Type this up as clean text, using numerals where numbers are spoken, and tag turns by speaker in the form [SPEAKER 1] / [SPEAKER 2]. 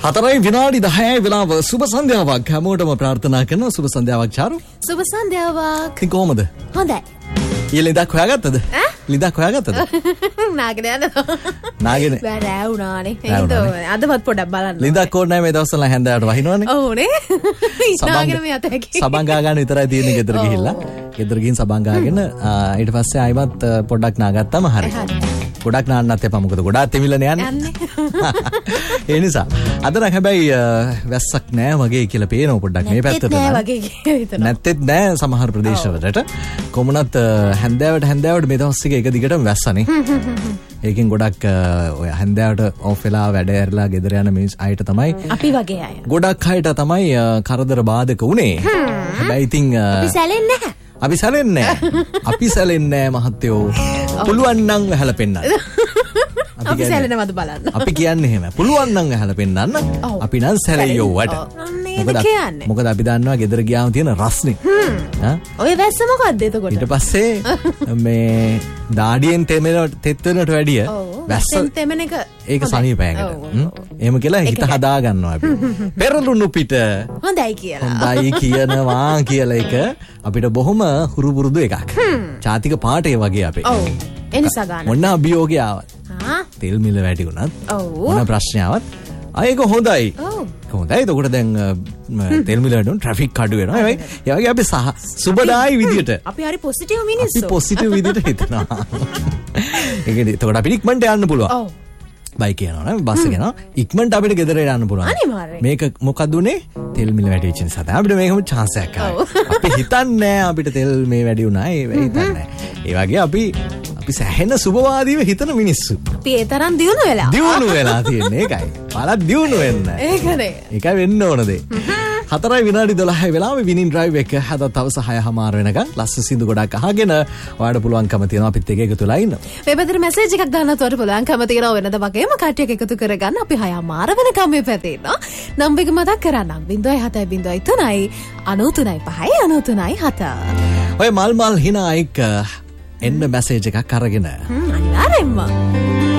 [SPEAKER 1] 4 විනාඩි 10 වෙලාව සුබ සන්ධ්‍යාවක් හැමෝටම ප්‍රාර්ථනා කරනවා. සුබ සන්ධ්‍යාවක් චාරු.
[SPEAKER 2] සුබ සන්ධ්‍යාවක්.
[SPEAKER 1] ඉතින් කොහමද?
[SPEAKER 2] හොඳයි.
[SPEAKER 1] ලිඳක් හොයාගත්තද? ලිඳක් හොයාගත්තද?
[SPEAKER 2] නාගෙන යනවා.
[SPEAKER 1] නාගෙන.
[SPEAKER 2] බෑ වුණානේ. ඒකද අදවත් පොඩ්ඩක් බලන්න.
[SPEAKER 1] ලිඳක් ඕනේ නැහැ මේ දවස්වල හැන්දෑවට වහිනවනේ.
[SPEAKER 2] ඔව්නේ. නාගෙන මේ අතහැකි.
[SPEAKER 1] සබන් ගා ගන්න විතරයි තියෙන්නේ ගෙදර ගිහිල්ලා. ගෙදර ගිහින් සබන් ගාගෙන ඊට පස්සේ ආයිමත් පොඩ්ඩක් නාගත්තාම හරි. ගොඩක් නාන්නත් එපා මොකද ගොඩාක් තෙමිලනේ යන්නේ. ඒ නිසා අද නම් හැබැයි වැස්සක් නෑ වගේ කියලා පේනවා පොඩ්ඩක් මේ පැත්තට.
[SPEAKER 2] නෑ වගේ හිතනවා.
[SPEAKER 1] නැත්තේත් නෑ සමහර ප්‍රදේශවලට. කොමුණත් හැන්දෑවට මේ දවස් එක දිගටම වැස්සනේ. ඒකෙන් ගොඩක් ඔය හැන්දෑවට ඔෆ් වෙලා වැඩ ඇරලා ගෙදර යන මිනිස් අයට තමයි
[SPEAKER 2] අපි වගේ අය.
[SPEAKER 1] ගොඩක් අයට තමයි කරදර බාධක උනේ. හැබැයි ඉතින්
[SPEAKER 2] අපි සැලෙන්නේ නැහැ.
[SPEAKER 1] අපි සැලෙන්නේ නැහැ මහත්තයෝ. පුළුවන් නම් වැහලා පෙන්නන්න.
[SPEAKER 2] අපි සැලෙනවද බලන්න.
[SPEAKER 1] අපි කියන්නේ එහෙම. පුළුවන් නම් වැහලා පෙන්නන්න. අපි නම් සැලෙයෝ වට. මොකද අපි දන්නවා ගෙදර ගියාම තියෙන රස්නේ.
[SPEAKER 2] ඔය වැස්ස මොකද්ද එතකොට?
[SPEAKER 1] ඊට පස්සේ මේ දාඩියෙන් තෙත් වෙනට වැඩිය වැස්ස
[SPEAKER 2] තෙමන එක
[SPEAKER 1] ඒක සනීපයකට. එහෙම කියලා හිත හදා ගන්නවා අපි. පෙරළුණු පිට
[SPEAKER 2] හොඳයි
[SPEAKER 1] කියනවා කියලා එක අපිට බොහොම හුරුබුරුදු එකක්. ජාතික පාඨය වගේ අපේ.
[SPEAKER 2] ඔව්. එනිසා ගන්න.
[SPEAKER 1] මොන අභියෝගය ආවත්. තෙල් මිල වැඩි වුණත් මොන ප්‍රශ්නාවක් ඒක හොඳයි. හොඳයි. එතකොට දැන් තෙල් මිල වැඩි වුණ ට්‍රැෆික් අඩු වෙනවා. ඒ වගේ අපි සුබදායි විදියට
[SPEAKER 2] අපි හරි පොසිටිව් මිනිස්සු.
[SPEAKER 1] අපි පොසිටිව් විදියට හිතනවා. ඒකද එතකොට අපිට ඉක්මනට යන්න පුළුවන්. ඔව්. බයික් යනවා නේ බස් එක යනවා ඉක්මනට අපිට ගෙදර යන්න පුළුවන්.
[SPEAKER 2] අනිවාර්යයෙන්.
[SPEAKER 1] මේක මොකද උනේ? තෙල් මිල වැඩි වෙච්ච නිසා තමයි අපිට මේකම chance එකක් ආවේ. අපි හිතන්නේ අපිට තෙල් මේ වැඩි වුණා ඒ හිතන්නේ. ඒ වගේ අපි සැහෙන සුබවාදීව හිතන මිනිස්සු. අපි
[SPEAKER 2] ඒ තරම් දියුණු
[SPEAKER 1] වෙලා තියෙන්නේ ඒකයි. බලත් දියුණු වෙන්න.
[SPEAKER 2] ඒකනේ.
[SPEAKER 1] ඒකයි වෙන්න ඕන දේ. 4 විනාඩි 12 වෙලාවේ විනින් ඩ්‍රයිව් එක හදා තවස 6:00 වෙනකන් ලස්ස සින්දු ගොඩක් අහගෙන ඔයාලට පුළුවන්කම තියෙනවා අපිත් එක්ක එකතු වෙලා ඉන්න.
[SPEAKER 2] මේ පැත්තට මැසේජ් එකක් දාන්නත් ඔයාලට පුළුවන්කම තියෙනවා වෙනද වගේම කට්ටියක් එකතු කරගන්න අපි 6:00 වෙනකම් මේ පැත්තේ ඉන්නවා. නම් එක මතක් කරන්නම් 0703 93 5
[SPEAKER 1] ඔය මල් හිනා එක්ක එන්න මැසේජ් එකක් අරගෙන
[SPEAKER 2] අනිවාර්යෙන්ම